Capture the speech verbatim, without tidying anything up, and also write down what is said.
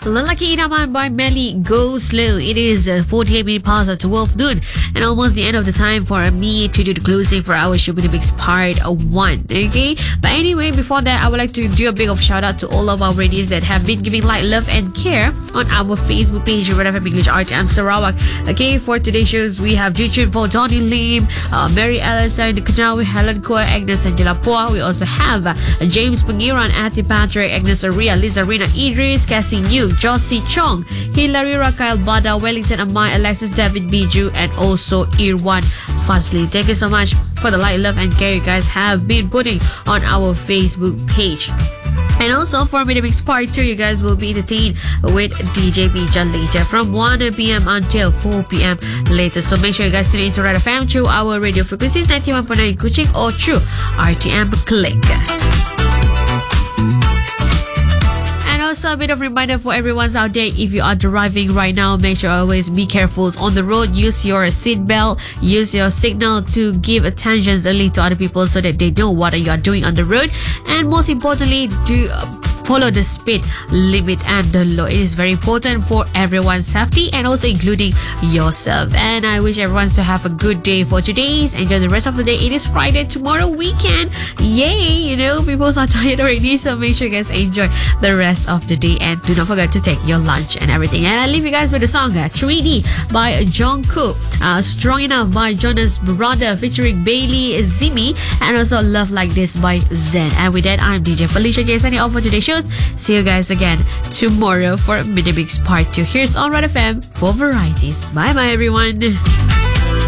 Lalaki Idaman by Melly Go Slow. It is uh, forty-eight minutes past twelve noon and almost the end of the time for me to do the closing for our Shubidi Mix Part one. Okay, but anyway, before that, I would like to do a big of shout out to all of our radios that have been giving light, love, and care on our Facebook page, Red F M English R T M Sarawak. Okay, for today's shows, we have Jichun for Donnie Lim, uh, Mary Ellison, Kanawi, Helen Koa, Agnes Angela Poa. We also have uh, James Pangiran, Ati Patrick, Agnes Aria, Liza Rina Idris, Cassie New, Josie Chong, Hilary Rakail Bada, Wellington Amai, Alexis David Biju, and also Irwan Fazli. Thank you so much for the light, love, and care you guys have been putting on our Facebook page. And also for Midday Mix Part two, you guys will be entertained with D J Bijan later from one p.m. until four p.m. later. So make sure you guys tune in to Red F M through our radio frequencies ninety-one point nine Kuching or through R T M Click. Also, a bit of reminder for everyone's out there: if you are driving right now, make sure always be careful on the road. Use your seatbelt, use your signal to give attention early to other people so that they know what you are doing on the road. And most importantly, do follow the speed limit and the law. It is very important for everyone's safety and also including yourself. And I wish everyone to have a good day for today. Enjoy the rest of the day. It is Friday, tomorrow weekend. Yay! You know, people are tired already, so make sure you guys enjoy the rest of the day and do not forget to take your lunch and everything. And I leave you guys with the song uh, three D by Jungkook, uh, Strong Enough by Jonas Brother featuring Bailey Zimi, and also Love Like This by Zen. And with that, I'm D J Felicia J signing off for today's show. See you guys again tomorrow for Midday Mix Part two. Here's on Red F M for varieties. Bye bye everyone.